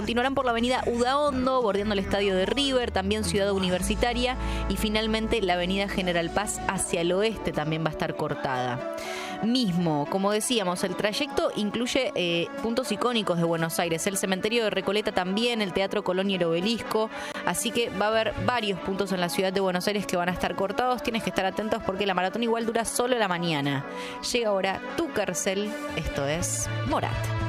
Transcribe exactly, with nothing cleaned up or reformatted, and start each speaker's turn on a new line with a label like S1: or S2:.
S1: Continuarán por la avenida Udaondo, bordeando el estadio de River, también Ciudad Universitaria, y finalmente la avenida General Paz hacia el oeste también va a estar cortada. Mismo, como decíamos, el trayecto incluye eh, puntos icónicos de Buenos Aires, el cementerio de Recoleta también, el Teatro Colón y el Obelisco, así que va a haber varios puntos en la ciudad de Buenos Aires que van a estar cortados. Tienes que estar atentos porque la maratón igual dura solo la mañana. Llega ahora tu carcel, esto es Morat.